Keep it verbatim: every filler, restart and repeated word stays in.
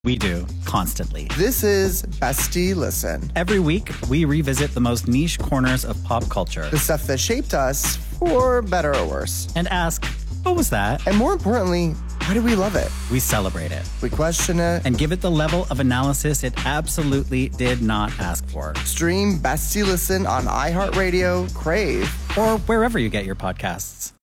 We do, constantly. This is Bestie Listen. Every week, we revisit the most niche corners of pop culture. The stuff that shaped us, for better or worse. And ask, what was that? And more importantly, why do we love it? We celebrate it. We question it. And give it the level of analysis it absolutely did not ask for. Stream Bestie Listen on iHeartRadio, Crave, or wherever you get your podcasts.